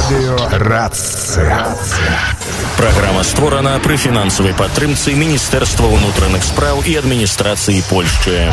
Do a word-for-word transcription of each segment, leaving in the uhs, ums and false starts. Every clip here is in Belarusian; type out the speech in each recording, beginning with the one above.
Рацыя. Праграма створана пры фінансавай падтрымцы Міністэрства ўнутраных спраў і адміністрацыі Польшчы.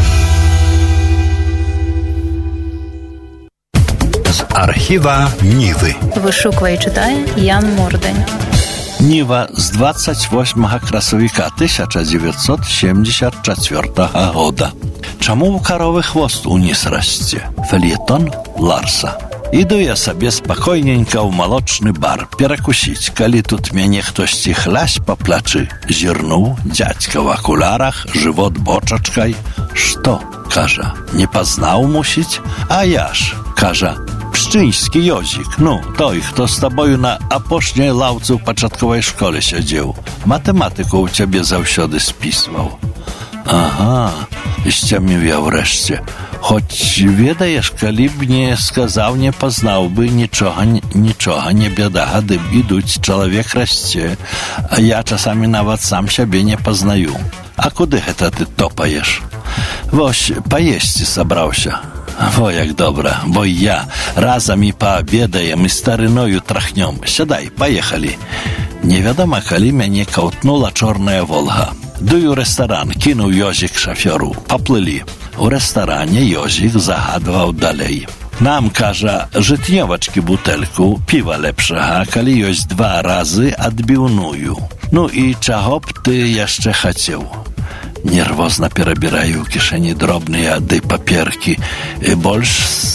З архіва Нівы. Вышуквае і чытае Ян Мордань. Ніва з двадцать восьмого красавіка тысяча девятьсот семьдесят четвёртого года. Чаму у каровы хвост уніз расце? Фельетон Ларса. Іду я сабе спакойненька ў малочны бар перакусіць, калі тут мяне хтосьці хлясь па плачы. Зірнуў дзядзька ў акулярах, жывот бочачкай. Што? Кажа, не пазнаў, мусіць? А я ж, кажа, Пшчыński Józik, ну, той, хто з табою на апошняй лаўцы ў пачатковай школе сядзеў. Матэматыку ў цябе заўсёды спісваў. Ага, сцяміў я ўрэшце. Хоць ведаеш, калі б не сказаў, не пазнаў бы, нічога, нічога, не бяда, гады ідуць, чалавек расце, а я часамі нават сам сябе не пазнаю. А куды гэта ты топаеш? Вось, паесці сабраўся. Во, як добра, бо я разам і паабедаем, і старыною трахнём. Сядай, паехалі. Невядома, калі мяне каўтнула чорная Волга. Дую рэстаран, кінуў Ёзік шафёру. Паплылі. У рэстаране Ёзік загадваў далей. Нам, кажа, жытнёвачкі бутэльку, піва лепшага, калі ёсць два разы адбіўную. Ну і чаго б ты яшчэ хацеў? Нервозна перабіраю ў кішэні дробныя ды паперкі. Больш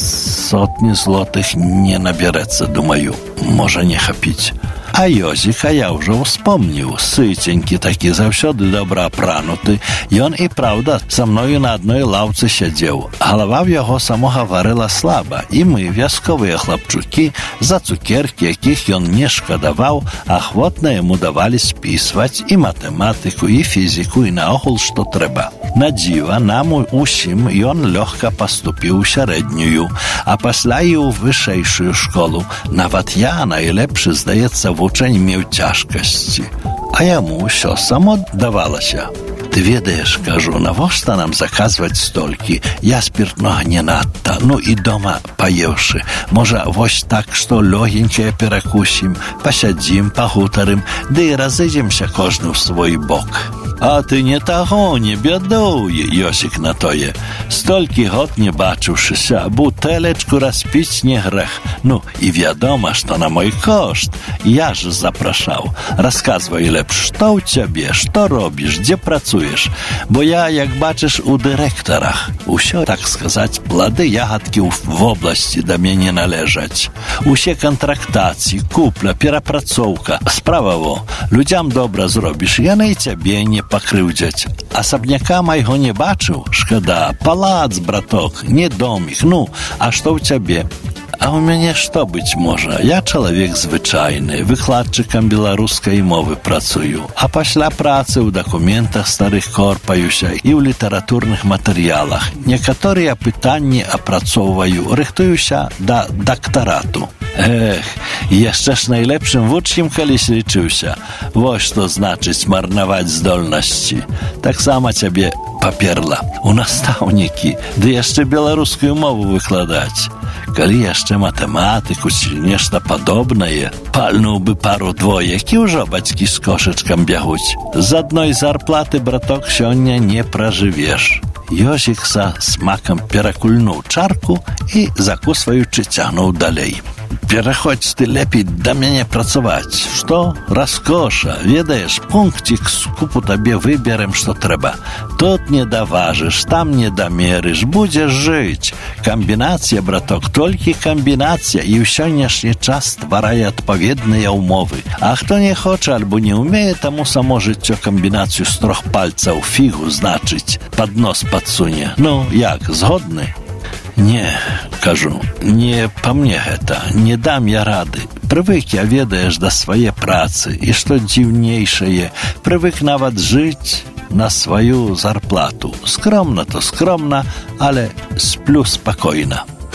сотні злотых не набярэцца, думаю, можа не хапіць. А Ёзіка я ўжо ўспомніў. Сыценькі такі, заўсёды добра апрануты. Ён і праўда са мною на адной лаўцы сядзеў. Галава ў яго самога варыла слаба, і мы, вясковыя хлапчукі, за цукеркі, якіх ён не шкадаваў, ахвотна яму давалі спісваць і матэматыку, і фізіку, і наогул, што трэба. На дзіва, нам усім ён лёгка паступіў у сярэднюю, а пасля і ў вышэйшую школу. Нават я, найлепшы, здаецца, вучень меў цяжкасці. А яму ўсё само давалася. Ты ведаеш, кажу, навошта нам заказваць столькі? Я спіртнога не надта, ну і дома паеўшы. Можа, вось так, што лёгенькае перакусім, пасядзім, пагутарым, ды і разыдземся кожны ў свой бок. А ты не таго, не бядуй, Ёсік на тое. Столькі год не бачыўшыся, бутэлечку распіць не грэх. Ну, і вядома, што на мой кошт. Я ж запрашаў. Расказвай лепш, што ў цябе, што робіш, дзе працуеш? Бо я, як бачыш, у дырэктарах. Усё, так сказаць, плады ягадкі ў вобласці да мяне належаць. Усе кантрактацыі, купля, перапрацоўка. Справа во, людзям добра зробіш, яны і цябе не пакрыўдзяць. Асабняка майго не бачыў? Шкада, палац, браток, не домік. Ну, а што ў цябе? А ў мяне што быць можа? Я чалавек звычайны, выкладчыкам беларускай мовы працую, а пасля працы ў дакументах старых корпаюся і ў літаратурных матэрыялах. Некаторыя пытанні апрацоўваю, рыхтуюся да дактарату. Эх, яшчэ ж найлепшым вучнем калісь лічыўся. Вось што значыць марнаваць здольнасці. Таксама цябе паперла у настаўнікі, ды яшчэ беларускую мову выкладаць. Калі яшчэ матэматыку ці нешта падобнае, пальнуў бы пару-двое, які ўжо бацькі з кошачкам бягуць. З адной зарплаты, браток, сёння не пражывеш. Ёзік са смакам перакульнуў чарку і, закусваючы, цягнуў далей. Пераходзь ты лепей да мяне працаваць. Што? Раскоша. Ведаеш, пункцік з купу табе выберем, што трэба. Тут не даважыш, там не дамерыш, будзеш жыць. Камбінацыя, браток, толькі камбінацыя, і ў сённяшні час стварае адпаведныя ўмовы. А хто не хоча альбо не ўмее, таму само жыццё камбінацыю з трох пальцаў фігу, значыць, пад нос падсуне. Ну, як, згодны? Не, кажу, не па мне гэта, не дам я рады. Прывык я, ведаеш, да свае працы, і што дзіўнейшае, прывык нават жыць на сваю зарплату. Скромна то скромна, але сплю спакойна.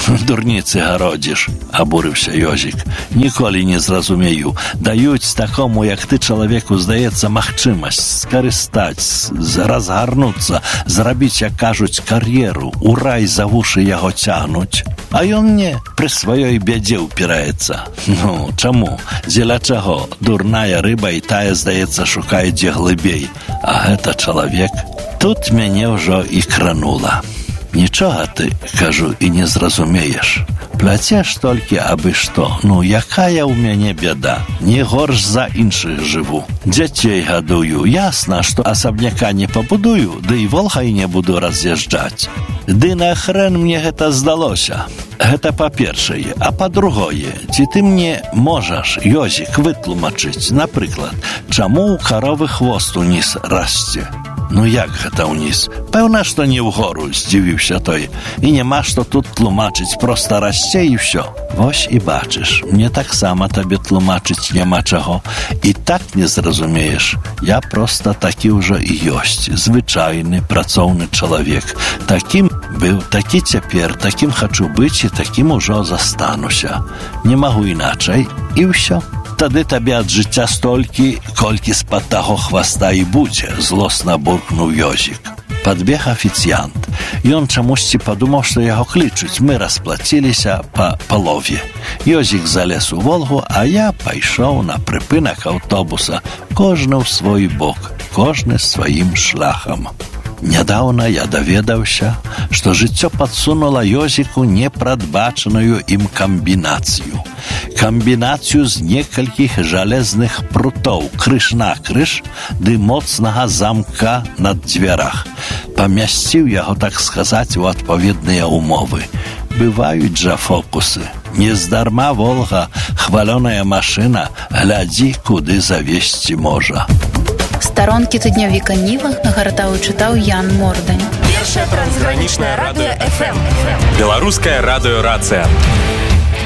Дурніцы гародзіш, абурыўся Ёзік. Ніколі не зразумею. Даюць такому, як ты, чалавеку, здаецца, магчымасць скарыстаць, разгарнуцца, зрабіць, як кажуць, кар'еру, у рай за вушы яго цягнуць. А ён не, пры сваёй бядзе ўпіраецца. Ну, чаму? Дзеля чаго? Дурная рыба і тая, здаецца, шукае дзе глыбей. А гэта чалавек. Тут мяне ўжо і кранула. Нічога ты, кажу, і не зразумееш. Пляцеш толькі абы што. Ну, якая ў мяне бяда? Не горш за іншых жыву. Дзяцей гадую. Ясна, што асабняка не пабудую, ды і волгай не буду раз'язджаць. Ды нахрен мне гэта здалося. Гэта па-першае. А па-другое, ці ты мне можаш, Ёзік, вытлумачыць, напрыклад, чаму ў каровы хвост уніз расце? Ну як гэта ўніз? Пэўна, што не ўгору, здзівіўся той. І няма што тут тлумачыць, проста расце і ўсё. Вось і бачыш, мне таксама табе тлумачыць няма чаго. І так не зразумееш. Я проста такі ўжо і ёсць. Звычайны, працоўны чалавек. Такім быў, такі цяпер, такім хачу быць і такім ужо застануся. Не магу іначай, і ўсё. Тады табе ад жыцця столькі, колькі з-пад таго хваста і будзе, злосна буркнуў Ёзік. Падбег афіцыянт. Ён чамусьці падумаў, што яго клічуць. Мы расплаціліся па палове. Ёзік залез у Волгу, а я пайшоў на прыпынак аўтобуса. Кожны ў свой бок, кожны сваім шляхам. Нядаўна я даведаўся, што жыццё падсунула Ёзіку непрадбачаную ім камбінацыю. Камбінацыю з некалькіх жалезных прутоў, крыж на крыж, ды моцнага замка на дзвярах. Памясціў яго, так сказаць, у адпаведныя умовы. Бываюць жа фокусы. Нездарма Волга, хвалёная машына, глядзі, куды завесці можа. Старонкі тыднёвіка Ніва нагартаў і чытаў Ян Мордань. Першае трансгранічнае радыё эф эм. Беларускае радыё Рацыя.